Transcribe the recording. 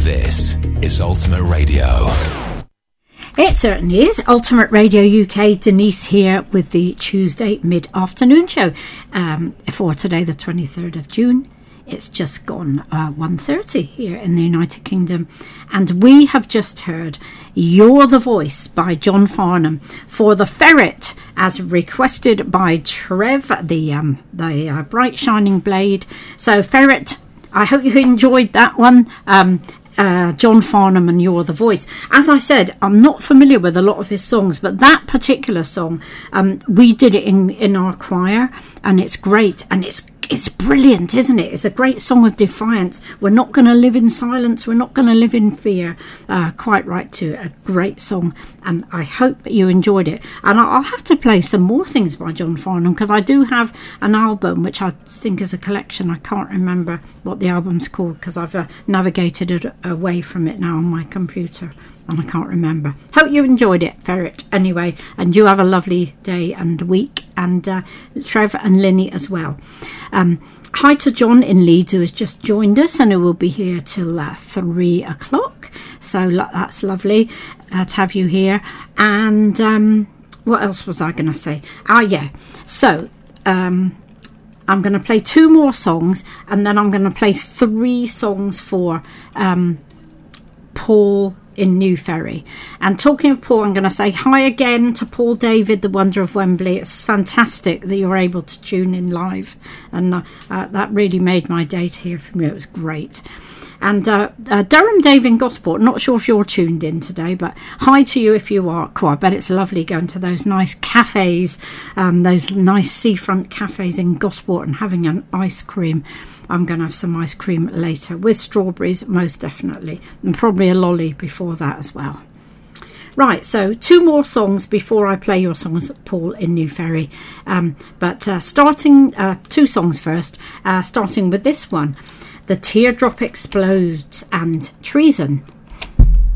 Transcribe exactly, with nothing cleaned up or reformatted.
This is Ultimate Radio. It certainly is. Ultimate Radio U K, Denise here with the Tuesday mid-afternoon show um, for today, the twenty-third of June. It's just gone uh, one thirty here in the United Kingdom. And we have just heard You're the Voice by John Farnham for The Ferret, as requested by Trev, the, um, the uh, bright shining blade. So Ferret, I hope you enjoyed that one. Um, Uh, John Farnham and You're the Voice. As I said, I'm not familiar with a lot of his songs, but that particular song, um, we did it in, in our choir, and it's great, and it's it's brilliant, isn't it? It's a great song of defiance. We're not going to live in silence. We're not going to live in fear. Uh, quite right too. A great song, and I hope you enjoyed it. And I'll have to play some more things by John Farnham, because I do have an album which I think is a collection. I can't remember what the album's called because I've uh, navigated it away from it now on my computer, and I can't remember. Hope you enjoyed it, Ferret, anyway, and you have a lovely day and week, and uh, Trevor and Linny as well. Um, hi to John in Leeds, who has just joined us, and who will be here till uh, three o'clock, so lo- that's lovely uh, to have you here. And um, what else was I going to say? Ah, yeah, so um, I'm going to play two more songs, and then I'm going to play three songs for um, Paul in New Ferry. And talking of Paul, I'm going to say hi again to Paul David, the Wonder of Wembley. It's fantastic that you're able to tune in live, and uh, uh, that really made my day to hear from you. It was great. And uh, uh, Durham Dave in Gosport, not sure if you're tuned in today, but hi to you if you are. Cool, I bet it's lovely going to those nice cafes, um, those nice seafront cafes in Gosport, and having an ice cream. I'm going to have some ice cream later with strawberries, most definitely, and probably a lolly before that as well. Right, so two more songs before I play your songs, Paul in New Ferry. Um, but uh, starting, uh, two songs first, uh, starting with this one. The Teardrop Explodes and Treason